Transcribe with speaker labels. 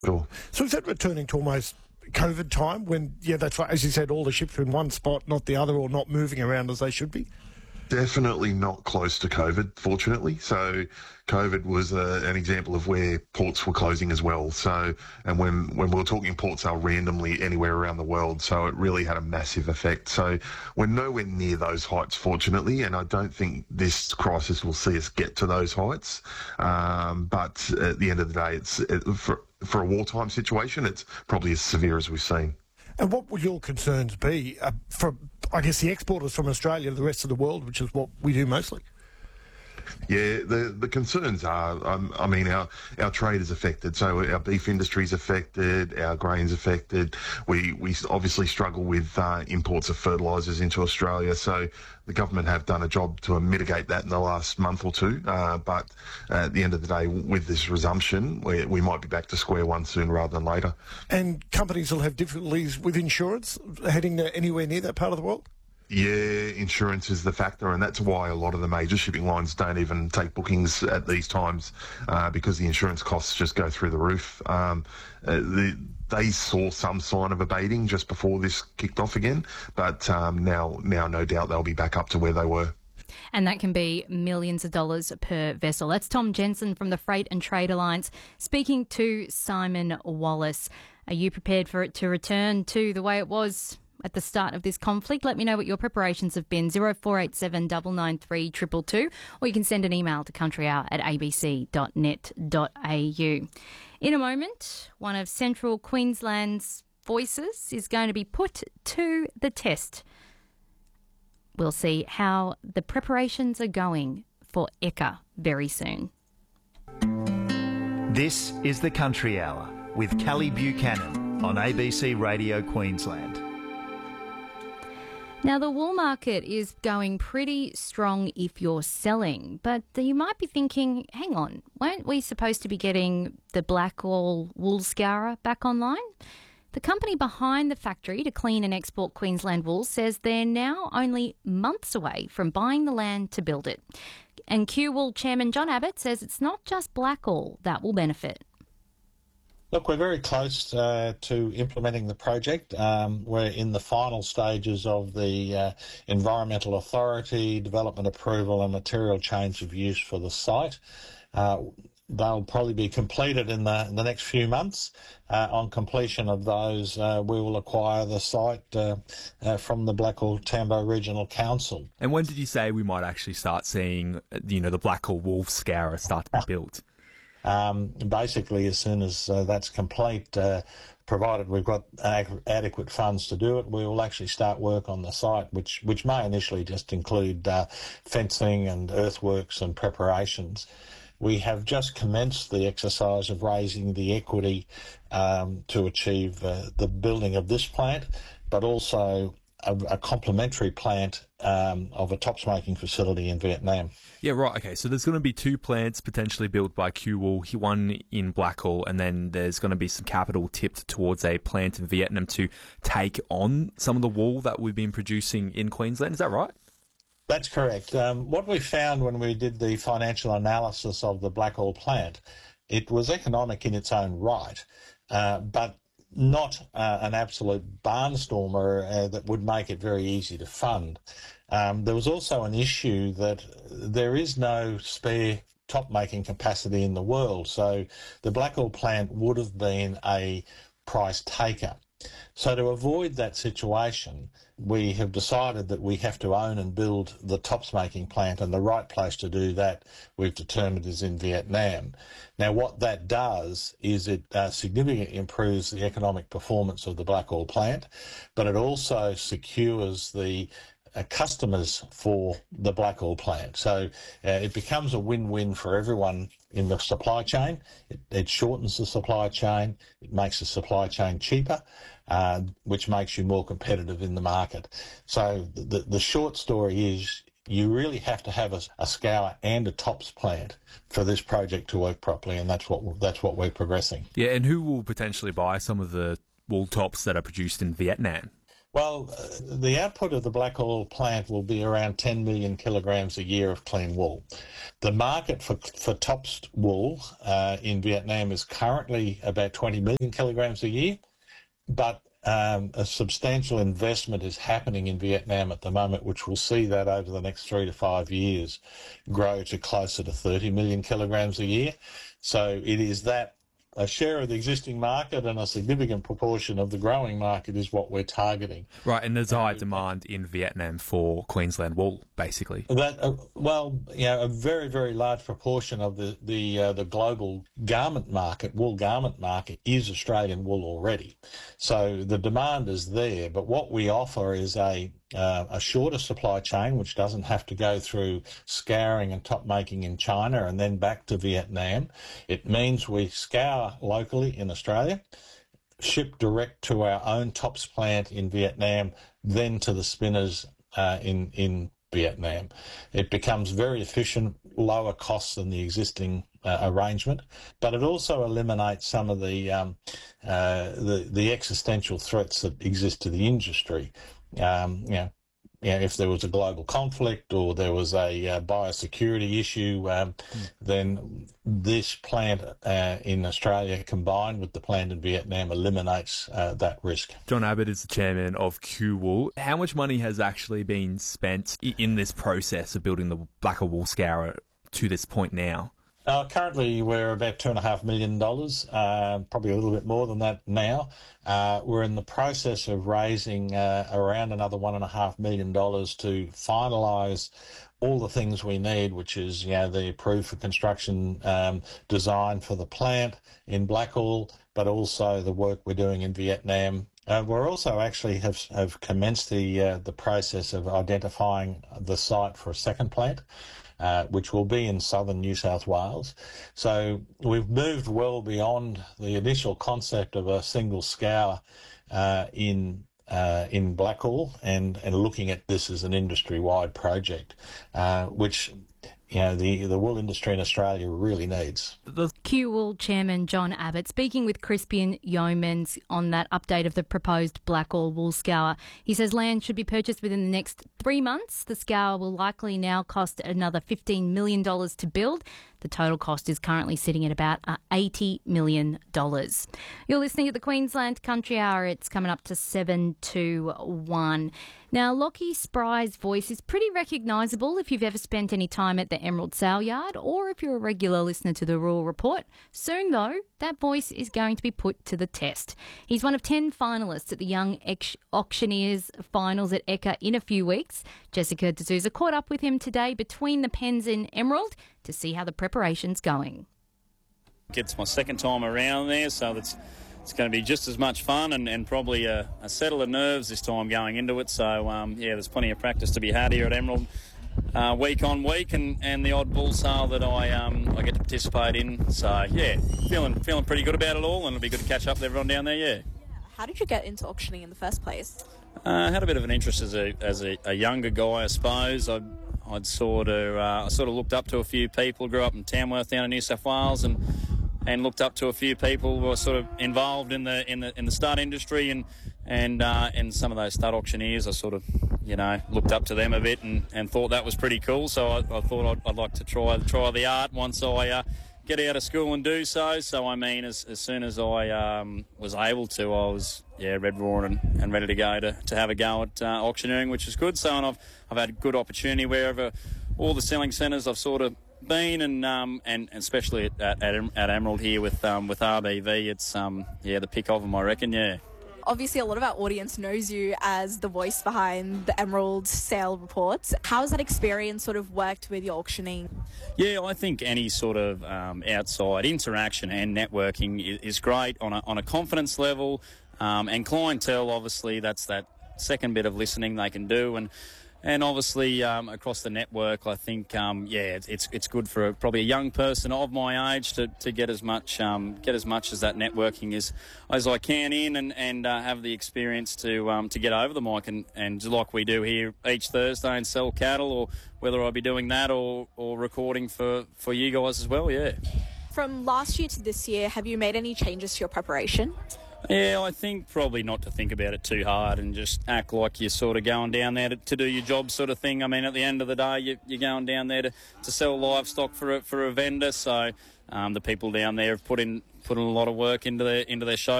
Speaker 1: Sure.
Speaker 2: So is that returning to almost COVID time when, yeah, that's right, as you said, all the ships are in one spot, not the other, or not moving around as they should be?
Speaker 1: Definitely not close to COVID, fortunately. So COVID was an example of where ports were closing as well. So, and when we were talking ports, they were randomly anywhere around the world. So it really had a massive effect. So we're nowhere near those heights, fortunately. And I don't think this crisis will see us get to those heights. But at the end of the day, for a wartime situation, it's probably as severe as we've seen.
Speaker 2: And what would your concerns be for, I guess, the exporters from Australia to the rest of the world, which is what we do mostly?
Speaker 1: Yeah, the concerns are, our trade is affected, so our beef industry is affected, our grain's affected. We obviously struggle with imports of fertilisers into Australia, so the government have done a job to mitigate that in the last month or two. But at the end of the day, with this resumption, we might be back to square one sooner rather than later.
Speaker 2: And companies will have difficulties with insurance heading anywhere near that part of the world?
Speaker 1: Yeah, insurance is the factor, and that's why a lot of the major shipping lines don't even take bookings at these times because the insurance costs just go through the roof. They saw some sign of abating just before this kicked off again, but now no doubt they'll be back up to where they were.
Speaker 3: And that can be millions of dollars per vessel. That's Tom Jensen from the Freight and Trade Alliance speaking to Simon Wallace. Are you prepared for it to return to the way it was at the start of this conflict? Let me know what your preparations have been. 0487 993 222, or you can send an email to countryhour@abc.net.au. In a moment, one of Central Queensland's voices is going to be put to the test. We'll see how the preparations are going for Ekka very soon.
Speaker 4: This is the Country Hour with Kelly Buchanan on ABC Radio Queensland.
Speaker 3: Now, the wool market is going pretty strong if you're selling, but you might be thinking, hang on, weren't we supposed to be getting the Blackall wool scourer back online? The company behind the factory to clean and export Queensland wool says they're now only months away from buying the land to build it. And Q-Wool chairman John Abbott says it's not just Blackall that will benefit.
Speaker 5: Look, we're very close to implementing the project. We're in the final stages of the Environmental Authority, development approval and material change of use for the site. They'll probably be completed in the next few months. On completion of those, we will acquire the site from the Blackall Tambo Regional Council.
Speaker 6: And when did you say we might actually start seeing, the Blackall wool scourer start to be built?
Speaker 5: Basically, as soon as that's complete, provided we've got adequate funds to do it, we will actually start work on the site, which may initially just include fencing and earthworks and preparations. We have just commenced the exercise of raising the equity to achieve the building of this plant, but also a complementary plant of a tops making facility in Vietnam.
Speaker 6: Yeah, right. Okay, so there's going to be two plants potentially built by Q-Wool, one in Blackall, and then there's going to be some capital tipped towards a plant in Vietnam to take on some of the wool that we've been producing in Queensland. Is that right?
Speaker 5: That's correct. What we found when we did the financial analysis of the Blackall plant, it was economic in its own right, but not an absolute barnstormer that would make it very easy to fund. There was also an issue that there is no spare top-making capacity in the world, so the Blackall plant would have been a price taker. So to avoid that situation, we have decided that we have to own and build the tops making plant, and the right place to do that we've determined is in Vietnam. Now what that does is it significantly improves the economic performance of the Blackall plant, but it also secures the customers for the Blackall plant. So it becomes a win-win for everyone in the supply chain. It shortens the supply chain, it makes the supply chain cheaper, which makes you more competitive in the market. So the short story is you really have to have a scour and a tops plant for this project to work properly, and that's what we're progressing.
Speaker 6: Yeah, and who will potentially buy some of the wool tops that are produced in Vietnam?
Speaker 5: Well, the output of the black oil plant will be around 10 million kilograms a year of clean wool. The market for tops wool in Vietnam is currently about 20 million kilograms a year, but a substantial investment is happening in Vietnam at the moment, which will see that over the next 3 to 5 years grow to closer to 30 million kilograms a year. So it is that a share of the existing market and a significant proportion of the growing market is what we're targeting.
Speaker 6: Right, and there's high demand in Vietnam for Queensland wool, basically.
Speaker 5: That a very, very large proportion of the global garment market, wool garment market, is Australian wool already. So the demand is there, but what we offer is a shorter supply chain, which doesn't have to go through scouring and top making in China and then back to Vietnam. It means we scour locally in Australia, ship direct to our own tops plant in Vietnam, then to the spinners in Vietnam. It becomes very efficient, lower costs than the existing arrangement, but it also eliminates some of the existential threats that exist to the industry. If there was a global conflict or there was a biosecurity issue, then this plant in Australia combined with the plant in Vietnam eliminates that risk.
Speaker 6: John Abbott is the chairman of Q Wool. How much money has actually been spent in this process of building the black wool scourer to this point now?
Speaker 5: Currently, we're about $2.5 million, probably a little bit more than that now. We're in the process of raising around another $1.5 million to finalise all the things we need, which is the approved for construction design for the plant in Blackall, but also the work we're doing in Vietnam. We're also actually have commenced the process of identifying the site for a second plant, which will be in southern New South Wales. So we've moved well beyond the initial concept of a single scour in Blackall and looking at this as an industry-wide project, which the wool industry in Australia really needs.
Speaker 3: Q Wool Chairman John Abbott speaking with Crispian Yeomans on that update of the proposed Blackall wool scour. He says land should be purchased within the next 3 months. The scour will likely now cost another $15 million to build. The total cost is currently sitting at about $80 million. You're listening to the Queensland Country Hour. It's coming up to 7 to 1. Now, Lockie Spry's voice is pretty recognisable if you've ever spent any time at the Emerald Sale Yard or if you're a regular listener to the Rural Report. Soon, though, that voice is going to be put to the test. He's one of 10 finalists at the Young Auctioneers Finals at Ekka in a few weeks. Jessica D'Souza caught up with him today between the pens in Emerald to see how the preparation's going.
Speaker 7: It's my second time around there, so it's going to be just as much fun and probably a settle of nerves this time going into it. So, there's plenty of practice to be had here at Emerald week on week and the odd bull sale that I get to participate in. So, feeling pretty good about it all, and it'll be good to catch up with everyone down there, yeah.
Speaker 8: How did you get into auctioning in the first place?
Speaker 7: I had a bit of an interest as a younger guy, I suppose. I'd sort of looked up to a few people, grew up in Tamworth down in New South Wales, and looked up to a few people who were sort of involved in the stud industry and some of those stud auctioneers. I sort of looked up to them a bit and thought that was pretty cool. So I thought I'd like to try the art once I get out of school and do so. So I mean, as soon as I was able to, I was red roaring and ready to go to have a go at auctioneering, which is good. So I've had a good opportunity wherever all the selling centres I've sort of been and especially at Emerald here with RBV, it's the pick of them, I reckon. Yeah.
Speaker 8: Obviously, a lot of our audience knows you as the voice behind the Emerald Sale Reports. How has that experience sort of worked with your auctioning?
Speaker 7: Yeah, I think any sort of outside interaction and networking is great on a confidence level, and clientele. Obviously, that's that second bit of listening they can do, and obviously across the network, I think it's good for probably a young person of my age to get as much as that networking as I can in and have the experience to get over the mic and like we do here each Thursday and sell cattle, or whether I be doing that or recording for you guys as well. Yeah.
Speaker 8: From last year to this year, have you made any changes to your preparation?
Speaker 7: Yeah, I think probably not to think about it too hard and just act like you're sort of going down there to do your job sort of thing. I mean, at the end of the day, you're going down there to sell livestock for a vendor, so the people down there have put in a lot of work into their show.